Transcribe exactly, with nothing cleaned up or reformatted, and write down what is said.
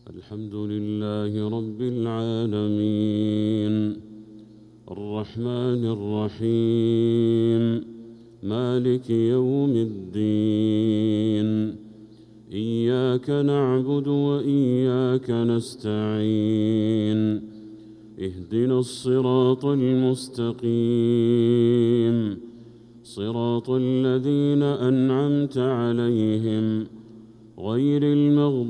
الحمد لله رب العالمين الرحمن الرحيم مالك يوم الدين إياك نعبد وإياك نستعين اهدنا الصراط المستقيم صراط الذين أنعمت عليهم غير المغضوب